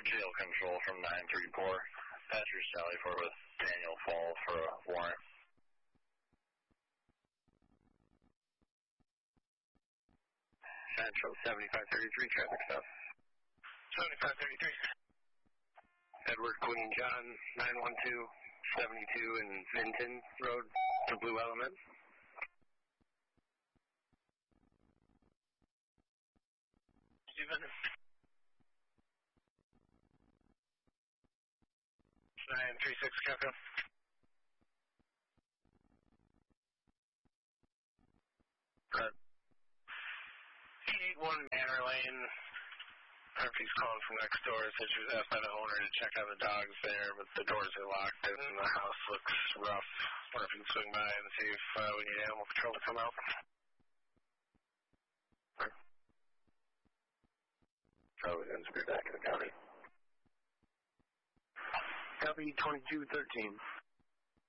Jail control from 934. Passengers Charlie 4 with Daniel Fall for a warrant. Central 7533, traffic stop. 7533. Edward Queen John, 912-72 in Vinton Road, the Blue Element. Steven. 936, Capcom. Good. 881 Manor Lane. He's calling from next door. Said she was asked by the owner to check on the dogs there, but the doors are locked and the house looks rough. Wonder if you can swing by and see if we need animal control to come out. Probably going to be back in the county. Copy 2213.